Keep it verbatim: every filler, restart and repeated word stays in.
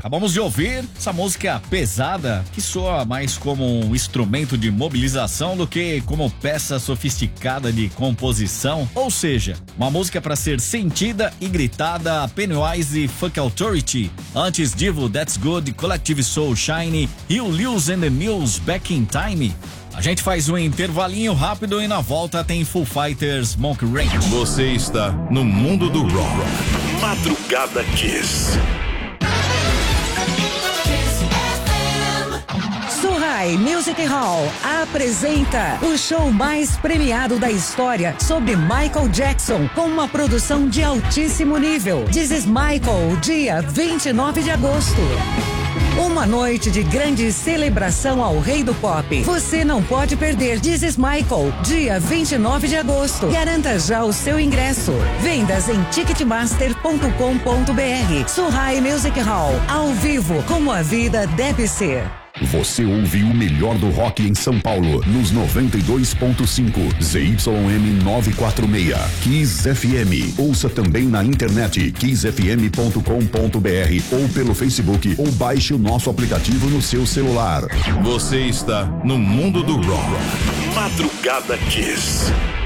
Acabamos de ouvir essa música pesada que soa mais como um instrumento de mobilização do que como peça sofisticada de composição. Ou seja, uma música para ser sentida e gritada. Pennywise e Funk Authority. Antes, Divo, That's Good, Collective Soul, Shine e o Lewis and the News, Back in Time. A gente faz um intervalinho rápido e na volta tem Foo Fighters, Monkey Ranch. Você está no mundo do rock. Madrugada Kiss. Surrai Music Hall apresenta o show mais premiado da história sobre Michael Jackson, com uma produção de altíssimo nível. This is Michael, dia vinte e nove de agosto. Uma noite de grande celebração ao rei do pop. Você não pode perder. This is Michael, dia vinte e nove de agosto. Garanta já o seu ingresso. Vendas em ticketmaster ponto com ponto br. Surrai Music Hall, ao vivo, como a vida deve ser. Você ouve o melhor do rock em São Paulo, nos noventa e dois ponto cinco, Z Y M novecentos e quarenta e seis, Kiss F M. Ouça também na internet, kiss f m ponto com ponto br ou pelo Facebook, ou baixe o nosso aplicativo no seu celular. Você está no mundo do rock. Madrugada Kiss.